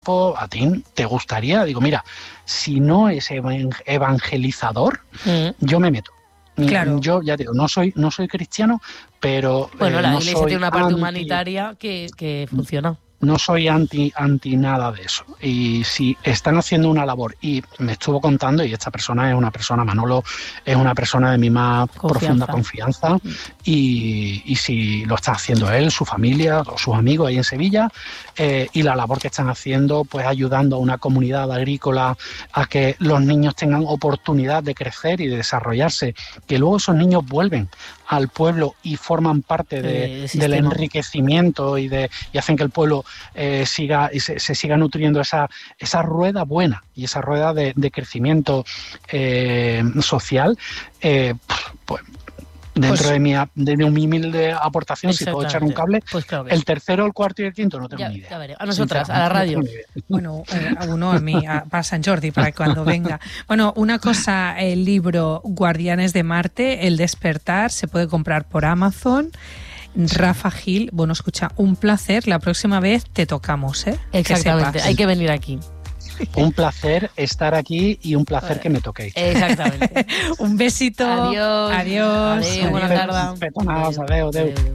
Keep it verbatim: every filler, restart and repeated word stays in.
¿a ti te gustaría? Digo, mira, si no es evangelizador, mm. yo me meto. Claro. Yo ya digo, no soy, no soy cristiano, pero bueno, eh, la no iglesia soy tiene una parte anti, humanitaria que, que funciona. No soy anti, anti nada de eso. Y si están haciendo una labor, y me estuvo contando, y esta persona es una persona, Manolo, es una persona de mi más confianza. profunda confianza, y, y si lo está haciendo él, su familia o sus amigos ahí en Sevilla, eh, y la labor que están haciendo, pues ayudando a una comunidad agrícola a que los niños tengan oportunidad de crecer y de desarrollarse, que luego esos niños vuelven al pueblo y forman parte de, eh, del enriquecimiento y, de, y hacen que el pueblo eh, siga y se, se siga nutriendo esa, esa rueda buena y esa rueda de, de crecimiento eh, social, eh, pues dentro pues, de, mi, de mi humilde aportación, si puedo echar un cable, pues claro el tercero, el cuarto y el quinto no tengo ya, ni idea. Ya veré. A nosotras, a la radio. No bueno, eh, a uno a mí, a, para San Jordi, para cuando venga. Bueno, una cosa, el libro Guardianes de Marte, El despertar, se puede comprar por Amazon. Rafa Gil, bueno, escucha, un placer. La próxima vez te tocamos, ¿eh? Exactamente, que hay que venir aquí. Un placer estar aquí y un placer que me toquéis. Exactamente. Un besito. Adiós. Adiós. Adiós. Buenas tardes. Petonas, adeu, adeu.